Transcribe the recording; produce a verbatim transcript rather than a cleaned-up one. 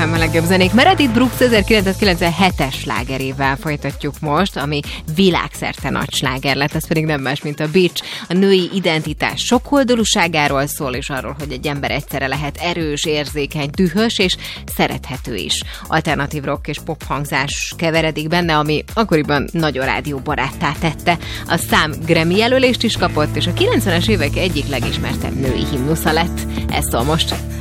All-Time a legjobb zenék. Meredith Brooks ezerkilencszázkilencvenhetes slágerével folytatjuk most, ami világszerte nagy sláger lett, ez pedig nem más, mint a Bitch. A női identitás sokoldalúságáról szól, és arról, hogy egy ember egyszerre lehet erős, érzékeny, dühös és szerethető is. Alternatív rock és pop hangzás keveredik benne, ami akkoriban nagyon rádióbaráttá tette. A szám Grammy jelölést is kapott, és a kilencvenes évek egyik legismertebb női himnusza lett. Ez szól most.